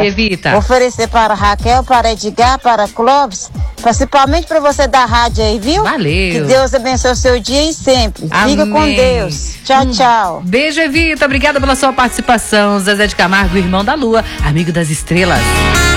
Evita. Oferecer para Raquel, para Edgar, para Clóvis, principalmente para você da rádio aí, viu? Valeu. Que Deus abençoe o seu dia e sempre. Amém. Fica com Deus. Tchau, tchau. Beijo, Evita. Obrigada pela sua participação. Zezé de Camargo, irmão da Lua, amigo das estrelas.